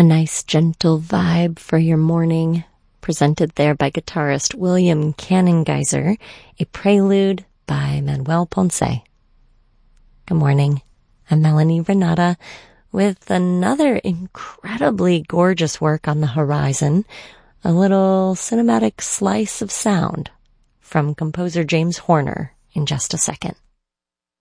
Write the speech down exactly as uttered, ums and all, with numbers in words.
A nice gentle vibe for your morning, presented there by guitarist William Cannengeiser, a prelude by Manuel Ponce. Good morning, I'm Melanie Renata with another incredibly gorgeous work on the horizon, a little cinematic slice of sound from composer James Horner in just a second.